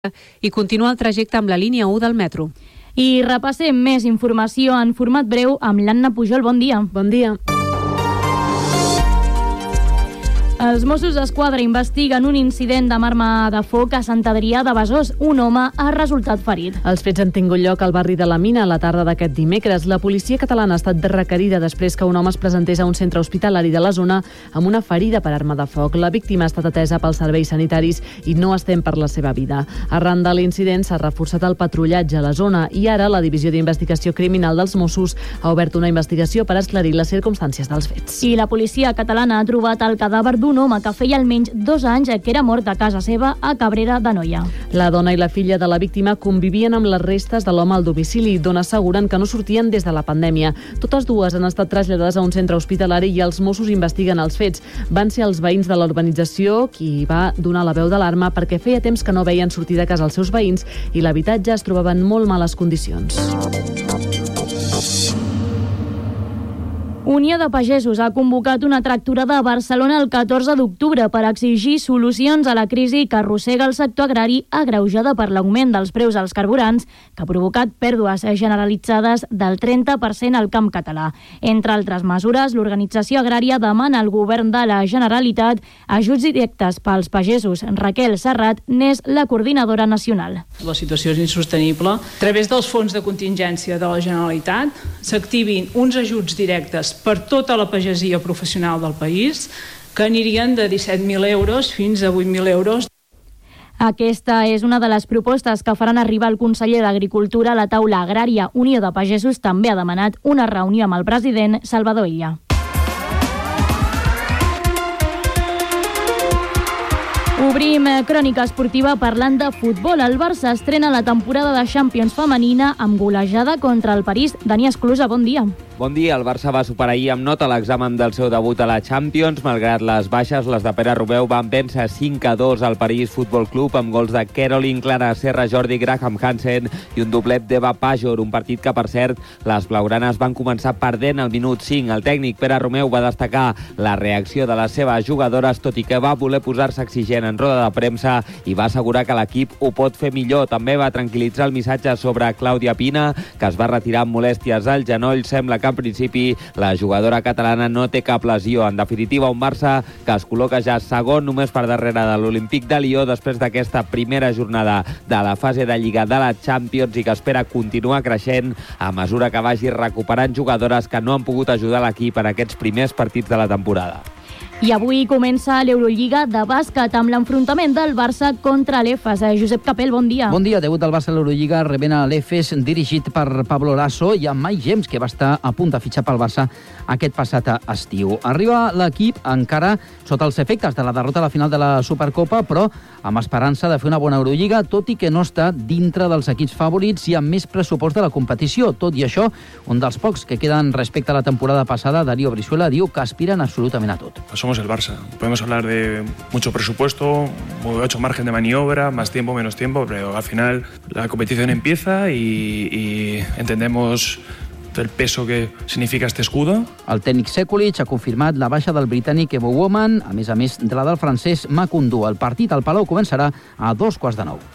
i continua el trajecte amb la línia 1 del metro. I repassem més informació en format breu amb l'Anna Pujol. Bon dia. Bon dia. Els Mossos d'Esquadra investiguen un incident amb arma de foc a Sant Adrià de Besòs. Un home ha resultat ferit. Els fets han tingut lloc al barri de la Mina a la tarda d'aquest dimecres. La policia catalana ha estat requerida després que un home es presentés a un centre hospitalari de la zona amb una ferida per arma de foc. La víctima ha estat atesa pels serveis sanitaris i no es tem per la seva vida. Arran de l'incident s'ha reforçat el patrullatge a la zona i ara la Divisió d'Investigació Criminal dels Mossos ha obert una investigació per esclarir les circumstàncies dels fets. I la policia catalana ha trobat el cadàver d'un home que feia almenys 2 anys que era mort a casa seva a Cabrera d'Anoia. La dona i la filla de la víctima convivien amb les restes de l'home al domicili, d'on asseguren que no sortien des de la pandèmia. Totes dues han estat traslladades a un centre hospitalari i els Mossos investiguen els fets. Van ser els veïns de la urbanització qui va donar la veu d'alarma perquè feia temps que no veien sortir de casa els seus veïns i l'habitatge es trobava en molt males condicions. Unió de Pagesos ha convocat una tractorada a Barcelona el 14 d'octubre per exigir solucions a la crisi que arrossega el sector agrari agreujada per l'augment dels preus dels carburants que ha provocat pèrdues generalitzades del 30% al camp català. Entre altres mesures, l'organització agrària demana al govern de la Generalitat ajuts directes pels pagesos. Raquel Serrat n'és la coordinadora nacional. La situació és insostenible. A través dels fons de contingència de la Generalitat s'activin uns ajuts directes per tota la pagesia professional del país, que anirien de 17.000 euros fins a 8.000 euros. Aquesta és una de les propostes que faran arribar el conseller d'Agricultura a la taula agrària. Unió de Pagesos també ha demanat una reunió amb el president Salvador Illa. Obrim crònica esportiva parlant de futbol. El Barça estrena la temporada de Champions femenina amb golejada contra el París. Dani Esclusa, bon dia. Bon dia. El Barça va superar ahir amb nota l'examen del seu debut a la Champions. Malgrat les baixes, les de Pere Romeu van vèncer 5-2 al París Futbol Club amb gols de Caroline, Clara Serra, Jordi Graham Hansen i un doblet d'Eva Pajor. Un partit que, per cert, les blaugranes van començar perdent al minut 5. El tècnic Pere Romeu va destacar la reacció de les seves jugadores, tot i que va voler posar-se exigent en roda de premsa i va assegurar que l'equip ho pot fer millor. També va tranquil·litzar el missatge sobre Clàudia Pina, que es va retirar amb molèsties al genoll. Sembla que en principi la jugadora catalana no té cap lesió. En definitiva, un Barça que es col·loca ja segon, només per darrere de l'Olímpic de Lió, després d'aquesta primera jornada de la fase de Lliga de la Champions i que espera continuar creixent a mesura que vagi recuperant jugadores que no han pogut ajudar l'equip en aquests primers partits de la temporada. I avui comença l'Eurolliga de bàsquet amb l'enfrontament del Barça contra l'Efes. Josep Capell, bon dia. Bon dia. Debut del Barça a l'Eurolliga rebent a l'Efes, dirigit per Pablo Lasso i amb Mike James, que va estar a punt de fitxar pel Barça aquest passat estiu. Arriba l'equip encara sota els efectes de la derrota a la final de la Supercopa, però amb esperança de fer una bona Eurolliga, tot i que no està dintre dels equips favorits i amb més pressupost de la competició. Tot i això, un dels pocs que queden respecte a la temporada passada, Darío Brizuela, diu que aspiren absolutament a tot. Somos el Barça. Podemos hablar de mucho presupuesto, mucho margen de maniobra, más tiempo, menos tiempo, pero al final la competición empieza y entendemos el peso que significa este escudo. El tècnic Sekulic ha confirmat la baixa del britànic Evo Woman, a més de la del francès Makoundou. El partit al Palau començarà a 8:45.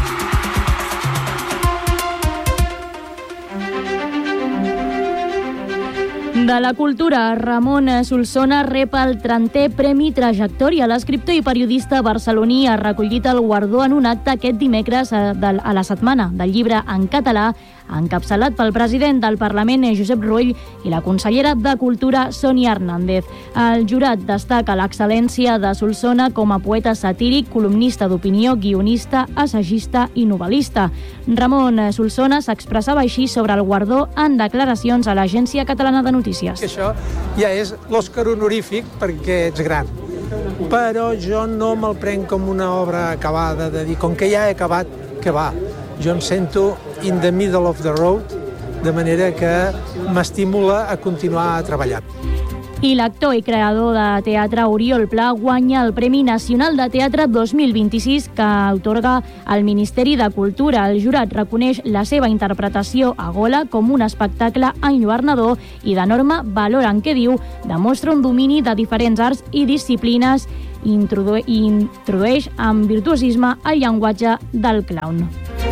De la cultura, Ramon Solsona rep el 30è Premi Trajectòria. L'escriptor i periodista barceloní ha recollit el guardó en un acte aquest dimecres a la Setmana del Llibre en Català, encapçalat pel president del Parlament, Josep Rull, i la consellera de Cultura, Sònia Hernández. El jurat destaca l'excel·lència de Solsona com a poeta satíric, columnista d'opinió, guionista, assagista i novel·lista. Ramon Solsona s'expressava així sobre el guardó en declaracions a l'Agència Catalana de Notícies. Això ja és l'Òscar honorífic perquè ets gran. Però jo no me'l prenc com una obra acabada, de dir, com que ja he acabat, que va. Jo em sento in the middle of the road, de manera que m'estimula a continuar treballant. I l'actor i creador de teatre Oriol Pla guanya el Premi Nacional de Teatre 2026 que atorga el Ministeri de Cultura. El jurat reconeix la seva interpretació a Gola com un espectacle enlluernador i d'enorme valor en què diu demostra un domini de diferents arts i disciplines i introdueix amb virtuosisme el llenguatge del clown.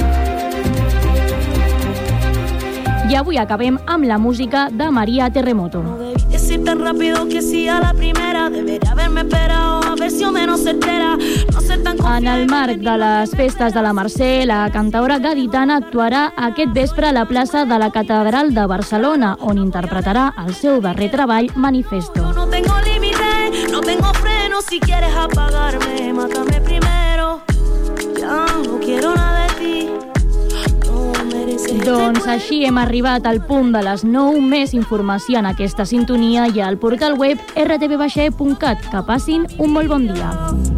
I avui acabem amb la música de María Terremoto. Tan rápido que sí a la primera debería haberme esperado a ver si o menos certera no ser tan confiada. En el marc de les festes de la Mercè, la cantaora gaditana actuarà aquest vespre a la plaça de la Catedral de Barcelona, on interpretarà el seu darrer treball, Manifesto. No tengo límite, no tengo freno, si quieres apagarme, mátame primero. Ya no quiero nada de ti. Doncs així hem arribat al punt de les 9. Més informació en aquesta sintonia i al portal web rtv.cat. Que passin un molt bon dia.